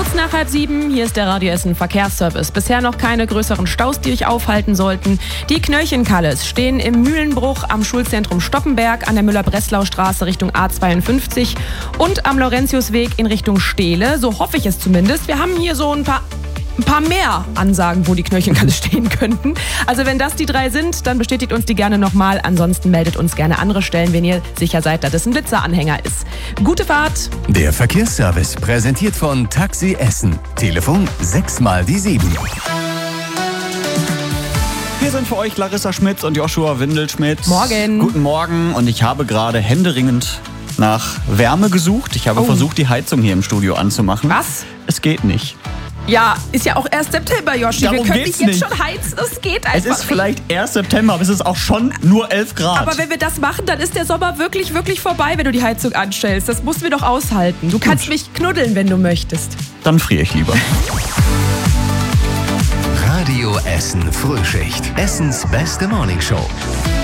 Kurz nach 6:30, hier ist der Radio Essen Verkehrsservice. Bisher noch keine größeren Staus, die euch aufhalten sollten. Die Knöllchenkalles stehen im Mühlenbruch am Schulzentrum Stoppenberg, an der Müller-Breslau-Straße Richtung A52 und am Laurentiusweg in Richtung Steele. So hoffe ich es zumindest. Wir haben hier so ein paar mehr Ansagen, wo die Knöllchenkalle stehen könnten. Also wenn das die 3 sind, dann bestätigt uns die gerne nochmal. Ansonsten meldet uns gerne andere Stellen, wenn ihr sicher seid, dass es ein Blitzeranhänger ist. Gute Fahrt! Der Verkehrsservice präsentiert von Taxi Essen. Telefon 6x7. Hier sind für euch Larissa Schmitz und Joshua Windelschmidt. Morgen. Guten Morgen, und ich habe gerade händeringend nach Wärme gesucht. Ich habe versucht, die Heizung hier im Studio anzumachen. Was? Es geht nicht. Ja, ist ja auch erst September, Joshi. Darum Wir können geht's dich jetzt nicht. schon heizen. Das geht einfach Es ist vielleicht erst September, aber es ist auch schon nur 11 Grad. Aber wenn wir das machen, dann ist der Sommer wirklich, wirklich vorbei, wenn du die Heizung anstellst. Das mussten wir doch aushalten. Du kannst mich knuddeln, wenn du möchtest. Dann friere ich lieber. Radio Essen Frühschicht. Essens beste Morningshow.